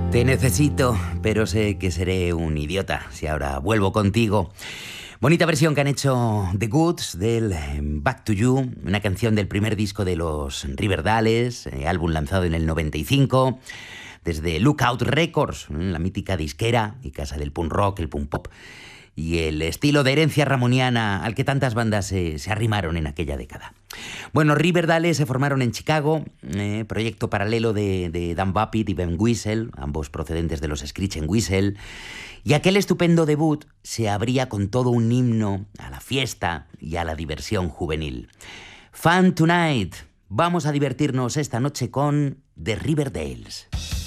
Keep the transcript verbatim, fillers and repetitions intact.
Te necesito, pero sé que seré un idiota si ahora vuelvo contigo. Bonita versión que han hecho The Goods del Back to You, una canción del primer disco de los Riverdales, eh, álbum lanzado en el noventa y cinco, desde Lookout Records, la mítica disquera y casa del punk rock, el punk pop, y el estilo de herencia ramoniana al que tantas bandas se, se arrimaron en aquella década. Bueno, Riverdale se formaron en Chicago, eh, proyecto paralelo de, de Dan Buppet y Ben Whistle, ambos procedentes de los Screech and Whistle, y aquel estupendo debut se abría con todo un himno a la fiesta y a la diversión juvenil. Fun Tonight, vamos a divertirnos esta noche con The Riverdales.